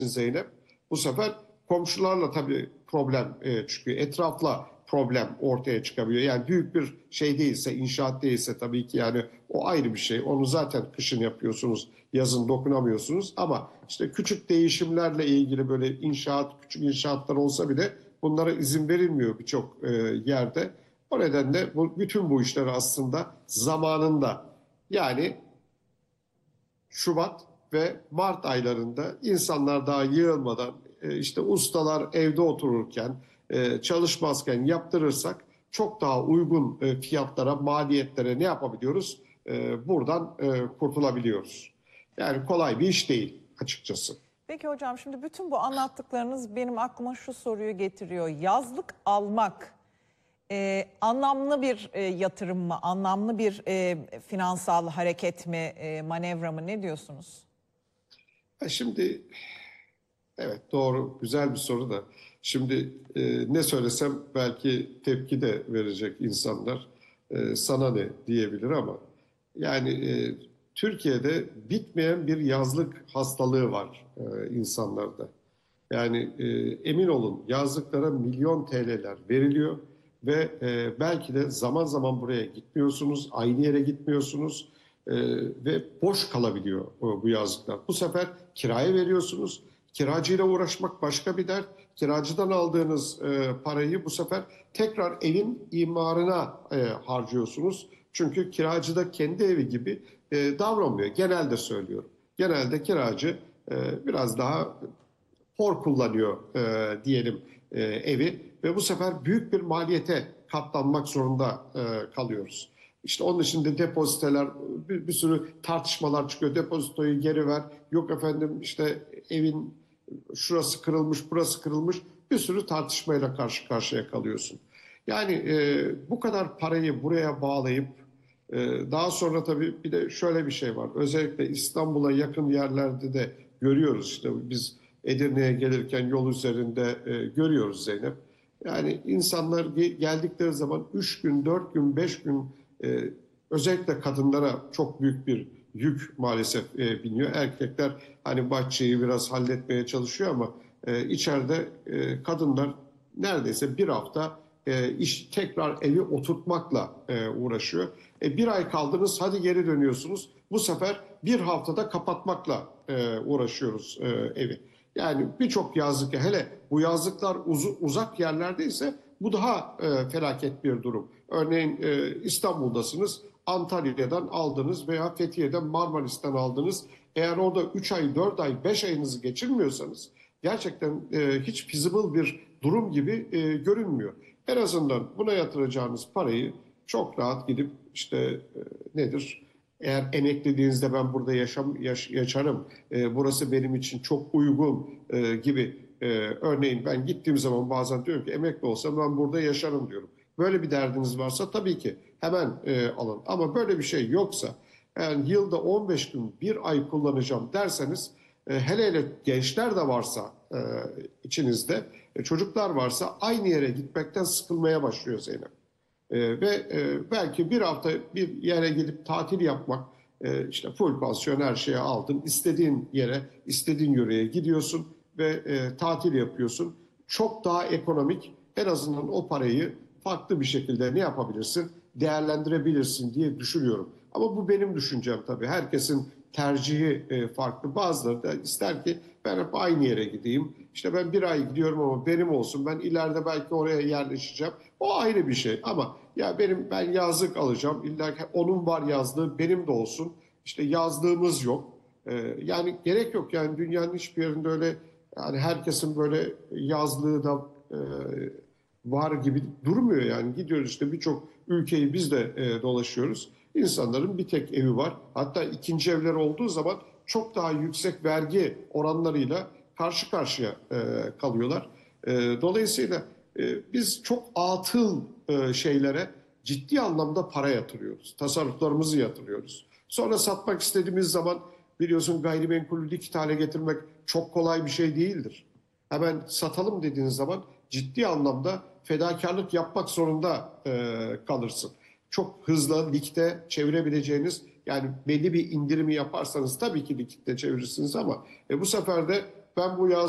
Zeynep. Bu sefer komşularla tabii problem çıkıyor. Etrafla problem ortaya çıkabiliyor. Yani büyük bir şey değilse, inşaat değilse tabii ki yani o ayrı bir şey. Onu zaten kışın yapıyorsunuz, yazın dokunamıyorsunuz. Ama işte küçük değişimlerle ilgili böyle küçük inşaatlar olsa bile bunlara izin verilmiyor birçok yerde. O nedenle bütün bu işler aslında zamanında yani Şubat ve Mart aylarında insanlar daha yığılmadan işte ustalar evde otururken çalışmazken yaptırırsak çok daha uygun fiyatlara, maliyetlere ne yapabiliyoruz? Buradan kurtulabiliyoruz. Yani kolay bir iş değil açıkçası. Peki hocam, şimdi bütün bu anlattıklarınız benim aklıma şu soruyu getiriyor. Yazlık almak anlamlı bir yatırım mı, anlamlı bir finansal hareket mi, manevra mı, ne diyorsunuz? Şimdi evet, doğru, güzel bir soru da. Şimdi ne söylesem belki tepki de verecek insanlar. Sana ne diyebilir ama yani Türkiye'de bitmeyen bir yazlık hastalığı var insanlarda. Yani emin olun yazlıklara milyon TL'ler veriliyor ve belki de zaman zaman buraya gitmiyorsunuz, aynı yere gitmiyorsunuz ve boş kalabiliyor bu yazlıklar. Bu sefer kiraya veriyorsunuz. Kiracıyla uğraşmak başka bir dert. Kiracıdan aldığınız parayı bu sefer tekrar evin imarına harcıyorsunuz. Çünkü kiracı da kendi evi gibi davranmıyor. Genelde söylüyorum. Genelde kiracı biraz daha hor kullanıyor diyelim evi ve bu sefer büyük bir maliyete katlanmak zorunda kalıyoruz. İşte onun için de depoziteler, bir sürü tartışmalar çıkıyor. Depozitoyu geri ver. Yok efendim işte evin şurası kırılmış, burası kırılmış. Bir sürü tartışmayla karşı karşıya kalıyorsun. Yani bu kadar parayı buraya bağlayıp daha sonra tabii bir de şöyle bir şey var. Özellikle İstanbul'a yakın yerlerde de görüyoruz. İşte biz Edirne'ye gelirken yol üzerinde görüyoruz Zeynep. Yani insanlar geldikleri zaman 3 gün, 4 gün, 5 gün özellikle kadınlara çok büyük bir yük maalesef biniyor. Erkekler hani bahçeyi biraz halletmeye çalışıyor ama içeride kadınlar neredeyse bir hafta iş tekrar evi oturtmakla uğraşıyor. Bir ay kaldınız, hadi geri dönüyorsunuz. Bu sefer bir haftada kapatmakla uğraşıyoruz evi. Yani birçok yazlık, hele bu yazlıklar uzak yerlerdeyse bu daha felaket bir durum. Örneğin İstanbul'dasınız, Antalya'dan aldınız veya Fethiye'den, Marmaris'ten aldınız. Eğer orada 3 ay, 4 ay, 5 ayınızı geçirmiyorsanız gerçekten hiç feasible bir durum gibi görünmüyor. En azından buna yatıracağınız parayı çok rahat gidip işte nedir? Eğer emekliliğinizde ben burada yaşarım, burası benim için çok uygun gibi. Örneğin ben gittiğim zaman bazen diyorum ki emekli olsam ben burada yaşarım diyorum. Böyle bir derdiniz varsa tabii ki hemen alın. Ama böyle bir şey yoksa, yani yılda 15 gün bir ay kullanacağım derseniz, hele hele gençler de varsa içinizde, çocuklar varsa aynı yere gitmekten sıkılmaya başlıyor Zeynep. Ve belki bir hafta bir yere gidip tatil yapmak, işte full pansiyon her şeye aldın, istediğin yere, istediğin yöreye gidiyorsun ve tatil yapıyorsun. Çok daha ekonomik, en azından o parayı farklı bir şekilde ne yapabilirsin, değerlendirebilirsin diye düşünüyorum. Ama bu benim düşüncem tabii. Herkesin tercihi farklı. Bazıları da ister ki ben hep aynı yere gideyim. İşte ben bir ay gidiyorum ama benim olsun. Ben ileride belki oraya yerleşeceğim. O ayrı bir şey. Ama ya ben yazlık alacağım. İlla ki onun var yazlığı, benim de olsun. İşte yazlığımız yok. Yani gerek yok. Yani dünyanın hiçbir yerinde öyle, yani herkesin böyle yazlığı da var gibi durmuyor yani. Gidiyoruz işte birçok ülkeyi biz de dolaşıyoruz. İnsanların bir tek evi var. Hatta ikinci evler olduğu zaman çok daha yüksek vergi oranlarıyla karşı karşıya kalıyorlar. Dolayısıyla biz çok atıl şeylere ciddi anlamda para yatırıyoruz. Tasarruflarımızı yatırıyoruz. Sonra satmak istediğimiz zaman biliyorsun gayrimenkulü likit hale getirmek çok kolay bir şey değildir. Hemen satalım dediğiniz zaman ciddi anlamda fedakarlık yapmak zorunda kalırsın. Çok hızlı likte çevirebileceğiniz, yani belli bir indirimi yaparsanız tabii ki likitte çevirirsiniz ama bu sefer de Ben bu yaz